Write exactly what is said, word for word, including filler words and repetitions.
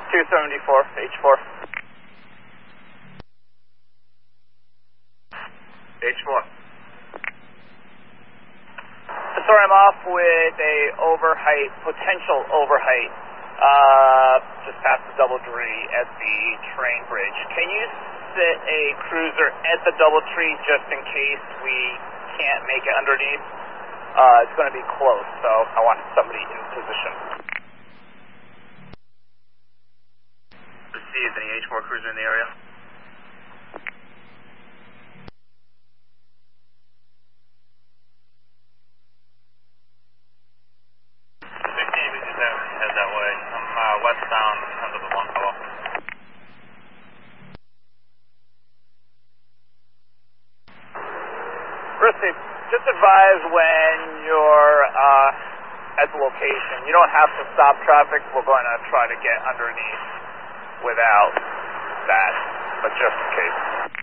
two seventy-four, H four. H four. Sorry, I'm off with a overheight, potential overheight, uh, just past the Double Tree at the train bridge. Can you sit a cruiser at the Double Tree just in case we can't make it underneath? Uh, it's going to be close, so I want somebody in position. See, is any H four cruiser in the area? sixteen is that, head that way. I'm uh, westbound under the one call. Rusty, just advise when you're uh, at the location. You don't have to stop traffic. We're going to try to get underneath without that, but just in case.